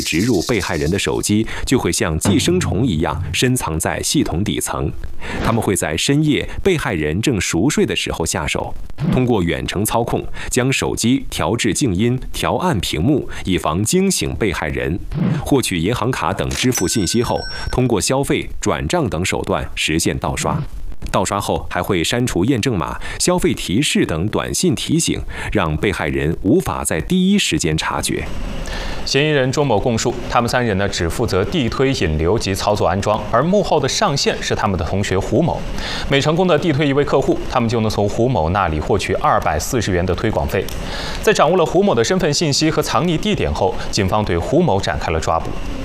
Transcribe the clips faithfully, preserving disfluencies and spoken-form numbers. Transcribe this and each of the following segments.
植入被害人的手机，就会像寄生虫一样深藏在系统底层。他们会在深夜被害人正熟睡的时候下手，通过远程操控将手机调至静音、调暗屏幕，以防惊醒被害人。获取银行卡等支付信息后，通过消费、转账等手段实现盗刷。盗刷后还会删除验证码、消费提示等短信提醒，让被害人无法在第一时间察觉。 嫌疑人钟某供述，他们三人呢只负责地推引流及操作安装，而幕后的上线是他们的同学胡某。每成功的地推一位客户，他们就能从胡某那里获取二百四十元的推广费。在掌握了胡某的身份信息和藏匿地点后，警方对胡某展开了抓捕。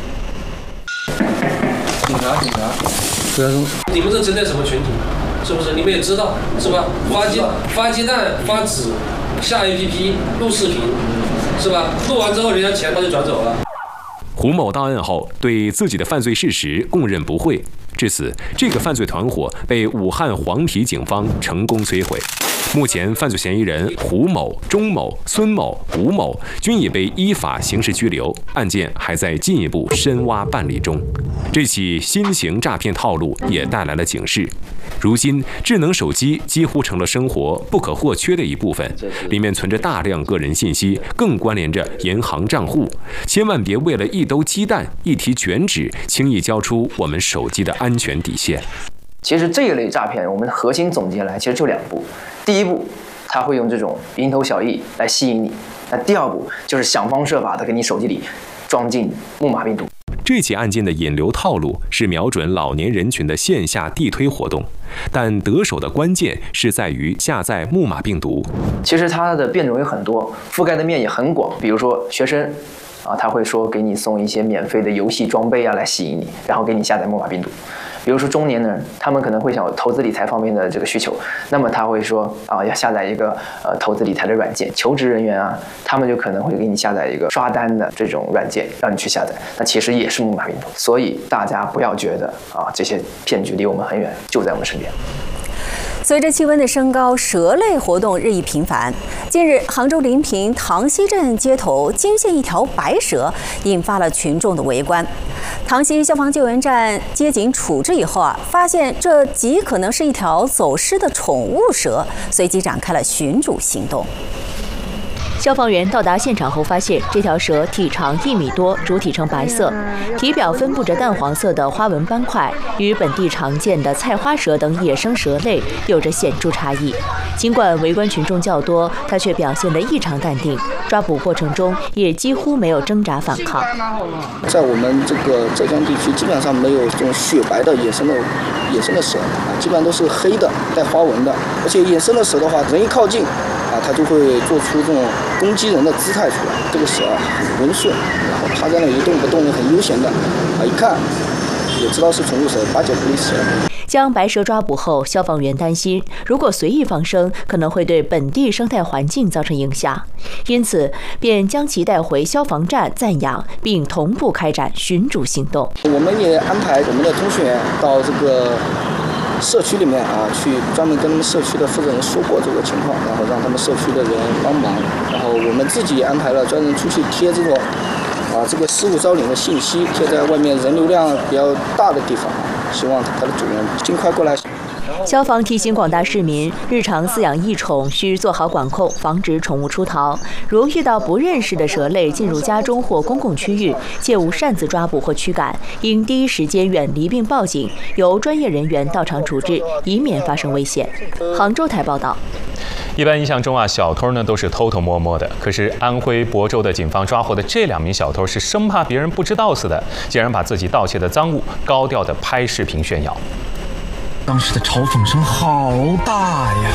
警察，警察。你们是针对什么群体？是不是？你们也知道，是吧？发鸡发鸡蛋、发纸、下 A P P、录视频，是吧？录完之后，人家钱他就转走了。 胡某到案后，对自己的犯罪事实供认不讳。至此，这个犯罪团伙被武汉黄陂警方成功摧毁。目前，犯罪嫌疑人胡某、钟某、孙某、吴某均已被依法刑事拘留，案件还在进一步深挖办理中。这起新型诈骗套路也带来了警示。如今，智能手机几乎成了生活不可或缺的一部分，里面存着大量个人信息，更关联着银行账户。千万别为了一兜鸡蛋、一提卷纸，轻易交出我们手机的安全底线。 其实这一类诈骗，我们核心总结来，其实就两步。第一步，他会用这种蝇头小利来吸引你；那第二步就是想方设法的给你手机里装进木马病毒。 这起案件的引流套路是瞄准老年人群的线下地推活动，但得手的关键是在于下载木马病毒。 其实它的变种有很多，覆盖的面也很广。比如说学生啊，他会说给你送一些免费的游戏装备啊，来吸引你，然后给你下载木马病毒。比如说中年人，他们可能会想有投资理财方面的这个需求，那么他会说啊，要下载一个呃投资理财的软件。求职人员啊，他们就可能会给你下载一个刷单的这种软件，让你去下载。那其实也是木马病毒，所以大家不要觉得啊这些骗局离我们很远，就在我们身边。 随着气温的升高，蛇类活动日益频繁。近日，杭州临平塘溪镇街头惊现一条白蛇，引发了群众的围观。塘溪消防救援站接警处置以后啊，发现这极可能是一条走失的宠物蛇，随即展开了寻捕行动。 消防员到达现场后发现，这条蛇体长一米多，主体呈白色，体表分布着淡黄色的花纹斑块，与本地常见的菜花蛇等野生蛇类有着显著差异。尽管围观群众较多，它却表现得异常淡定，抓捕过程中也几乎没有挣扎反抗。 在我们这个浙江地区，基本上没有这种雪白的野生的野生的蛇啊，基本上都是黑的带花纹的，而且野生的蛇的话，人一靠近啊，它就会做出这种攻击人的姿态出来。这个蛇啊很温顺，然后趴在那里一动不动的，很悠闲的啊，一看也知道是宠物蛇，八九不离十。 将白蛇抓捕后，消防员担心，如果随意放生，可能会对本地生态环境造成影响，因此便将其带回消防站暂养，并同步开展寻捕行动。 我们也安排我们的通讯员到这个社区里面啊，去专门跟他们社区的负责人说过这个情况，然后让他们社区的人帮忙，然后我们自己也安排了专人出去贴这种啊这个失物招领的信息，贴在外面人流量比较大的地方，希望它的主人尽快过来。 消防提醒广大市民，日常饲养异宠需做好管控，防止宠物出逃。如遇到不认识的蛇类进入家中或公共区域，切勿擅自抓捕或驱赶，应第一时间远离并报警，由专业人员到场处置，以免发生危险。杭州台报道。 一般印象中啊，小偷呢都是偷偷摸摸的。可是安徽亳州的警方抓获的这两名小偷是生怕别人不知道似的，竟然把自己盗窃的赃物高调的拍视频炫耀。 当时的嘲讽声好大呀，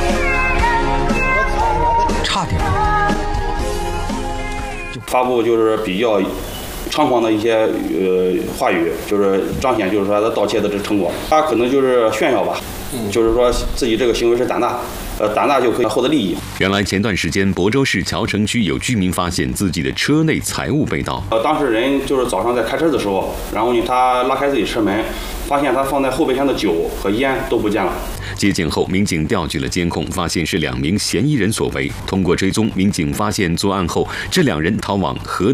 差点发布就是比较猖狂的一些呃话语，就是彰显就是说他盗窃的这成果，他可能就是炫耀吧，嗯、就是说自己这个行为是胆大，呃胆大就可以获得利益。 原来前段时间亳州市桥城区有居民发现自己的车内财物被盗， 呃当时人就是早上在开车的时候，然后呢他拉开自己车门，发现他放在后备箱的酒和烟都不见了。 接警后，民警调取了监控，发现是两名嫌疑人所为。通过追踪，民警发现作案后，这两人逃往河